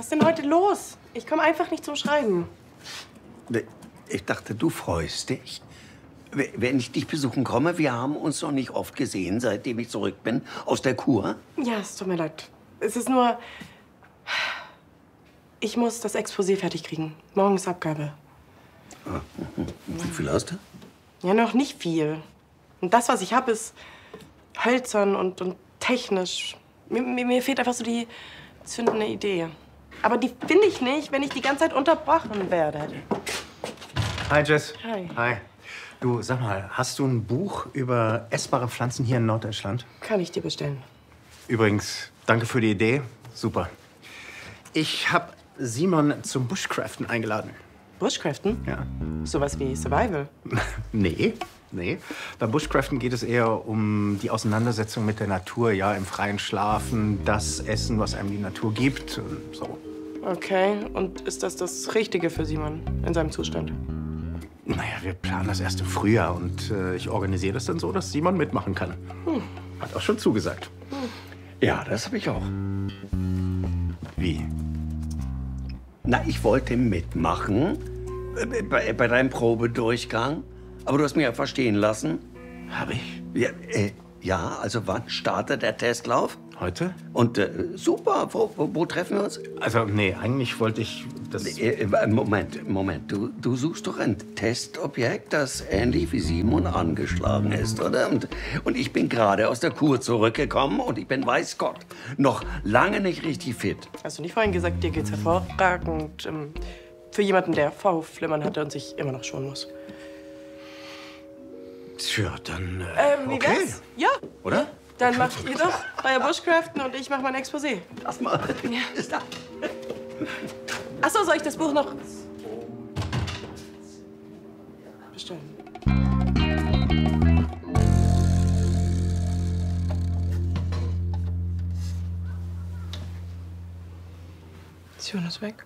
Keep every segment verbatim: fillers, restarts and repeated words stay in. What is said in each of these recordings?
Was ist denn heute los? Ich komme einfach nicht zum Schreiben. Ich dachte, du freust dich, wenn ich dich besuchen komme. Wir haben uns noch nicht oft gesehen, seitdem ich zurück bin aus der Kur. Ja, es tut mir leid. Es ist nur... Ich muss das Exposé fertig kriegen. Morgen ist Abgabe. Ah, wie viel hast du? Ja, noch nicht viel. Und das, was ich habe, ist hölzern und, und technisch. Mir, mir, mir fehlt einfach so die zündende Idee. Aber die finde ich nicht, wenn ich die ganze Zeit unterbrochen werde. Hi, Jess. Hi. Hi. Du, sag mal, hast du ein Buch über essbare Pflanzen hier in Norddeutschland? Kann ich dir bestellen. Übrigens, danke für die Idee. Super. Ich habe Simon zum Bushcraften eingeladen. Bushcraften? Ja. Sowas wie Survival. Nee, nee. Beim Bushcraften geht es eher um die Auseinandersetzung mit der Natur, ja, im freien Schlafen, das Essen, was einem die Natur gibt, so. Okay, und ist das das Richtige für Simon in seinem Zustand? Naja, wir planen das erst im Frühjahr und äh, ich organisiere das dann so, dass Simon mitmachen kann. Hm. Hat auch schon zugesagt. Hm. Ja, das habe ich auch. Wie? Na, ich wollte mitmachen äh, bei, bei deinem Probedurchgang. Aber du hast mich ja verstehen lassen. Habe ich? Ja, äh, ja, also wann startet der Testlauf? Heute? Und äh, super, wo, wo, wo treffen wir uns? Also, nee, eigentlich wollte ich das... Äh, Moment, Moment. Du, du suchst doch ein Testobjekt, das ähnlich wie Simon angeschlagen ist, oder? Und, und ich bin gerade aus der Kur zurückgekommen und ich bin, weiß Gott, noch lange nicht richtig fit. Hast du nicht vorhin gesagt, dir geht's hervorragend? Ähm, für jemanden, der V-Flimmern hatte und sich immer noch schonen muss. Tja, dann... Äh, wie okay. wär's? Ja. Oder? Dann macht ihr doch euer Bushcraften und ich mach mein Exposé. Lass mal. Ja. Ist da. Ach so, soll ich das Buch noch bestellen? Sion ist weg.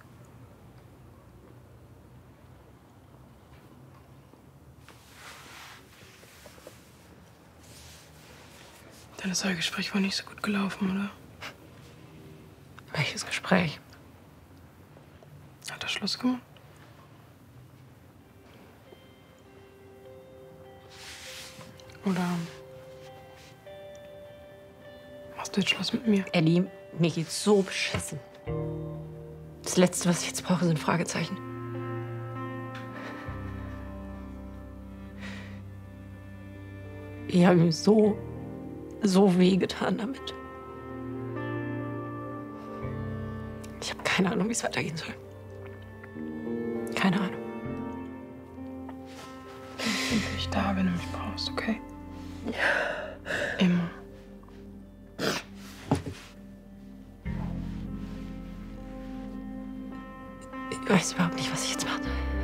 Dein Gespräch war nicht so gut gelaufen, oder? Welches Gespräch? Hat er Schluss gemacht? Oder machst du jetzt Schluss mit mir? Ellie, mir geht's so beschissen. Das Letzte, was ich jetzt brauche, sind Fragezeichen. Ich habe ihm so, so wehgetan damit. Ich habe keine Ahnung, wie es weitergehen soll. Keine Ahnung. Ich bin für dich da, wenn du mich brauchst, okay? Immer. Ich weiß überhaupt nicht, was ich jetzt mache.